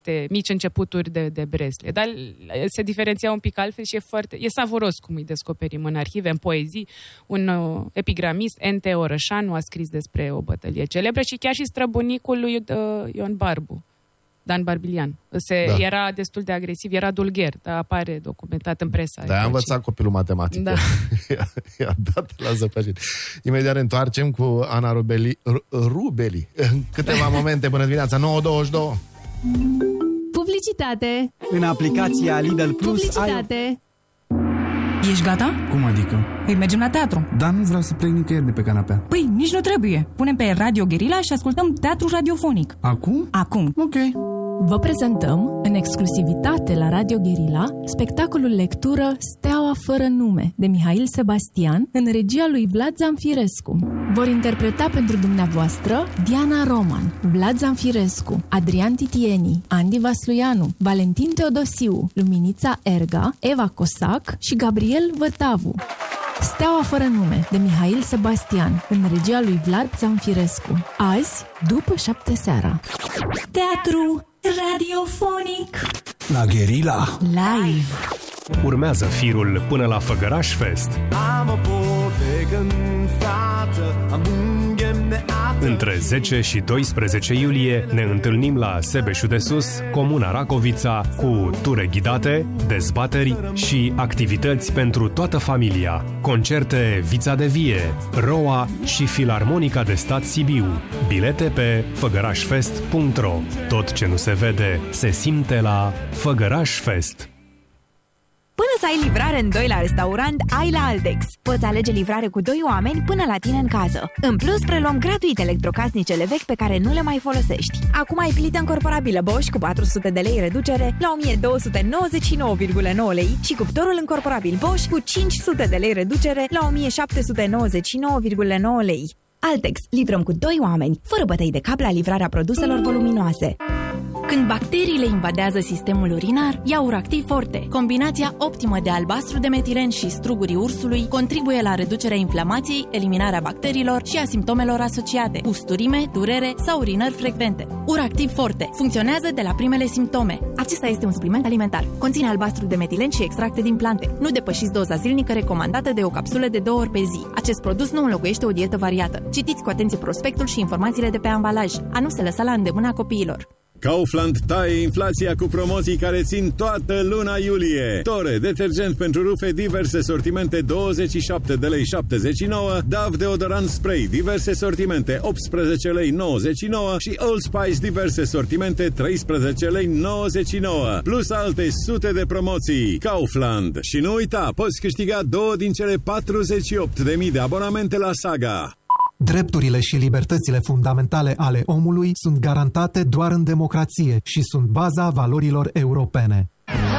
mici începuturi de bresle. Dar se diferenția un pic altfel și e savuros cum îi descoperim în arhive, în poezii. Un epigramist, N.T. Orășanu, a scris despre o bătălie celebră și chiar și străbunicul lui Ion Barbu, Dan Barbilian. Era destul de agresiv, era dulgher, dar apare documentat în presa. Da, a învățat copilul matematică. Da. I-a dat la zăpășit. Imediat ne întoarcem cu Ana Rubeli. În câteva momente, bună dimineața, 9:22. Publicitate. În aplicația Lidl Plus Publicitate. Ești gata? Cum adică? Păi mergem la teatru. Dar nu vreau să plec nicăieri de pe canapea. Păi nici nu trebuie. Punem pe Radio Guerilla și ascultăm teatru radiofonic. Acum? Acum. Ok. Vă prezentăm, în exclusivitate la Radio Guerilla, spectacolul lectură Steaua fără nume, de Mihail Sebastian, în regia lui Vlad Zamfirescu. Vor interpreta pentru dumneavoastră Diana Roman, Vlad Zamfirescu, Adrian Titieni, Andy Vasluianu, Valentin Teodosiu, Luminița Erga, Eva Cosac și Gabriel Vătavu. Steaua fără nume, de Mihail Sebastian, în regia lui Vlad Zamfirescu. Azi, după 7 seara. Teatru radiofonic la Guerilla Live. Urmează firul până la Făgăraș Fest. Între 10 și 12 iulie ne întâlnim la Sebeșu de Sus, Comuna Racovița, cu ture ghidate, dezbateri și activități pentru toată familia. Concerte Vița de Vie, Roa și Filarmonica de Stat Sibiu. Bilete pe făgărașfest.ro. Tot ce nu se vede, se simte la Făgăraș Fest. Până să ai livrare în 2 la restaurant, ai la Altex. Poți alege livrare cu 2 oameni până la tine în casă. În plus, preluăm gratuit electrocasnicele vechi pe care nu le mai folosești. Acum ai plită încorporabilă Bosch cu 400 de lei reducere la 1299,9 lei și cuptorul încorporabil Bosch cu 500 de lei reducere la 1799,9 lei. Altex. Livrăm cu 2 oameni, fără bătăi de cap la livrarea produselor voluminoase. Când bacteriile invadează sistemul urinar, ia Uractiv Forte. Combinația optimă de albastru de metilen și strugurii ursului contribuie la reducerea inflamației, eliminarea bacteriilor și a simptomelor asociate: usturime, durere sau urinări frecvente. Uractiv Forte funcționează de la primele simptome. Acesta este un supliment alimentar. Conține albastru de metilen și extracte din plante. Nu depășiți doza zilnică recomandată de o capsulă de 2 ori pe zi. Acest produs nu înlocuiește o dietă variată. Citiți cu atenție prospectul și informațiile de pe ambalaj. A nu se lăsa la îndemâna copiilor. Kaufland taie inflația cu promoții care țin toată luna iulie. Tore, detergent pentru rufe, diverse sortimente, 27 de lei 79, DAV deodorant spray, diverse sortimente, 18 lei 99 și Old Spice, diverse sortimente, 13 lei 99, plus alte sute de promoții. Kaufland. Și nu uita, poți câștiga 2 din cele 48.000 de abonamente la Saga. Drepturile și libertățile fundamentale ale omului sunt garantate doar în democrație și sunt baza valorilor europene.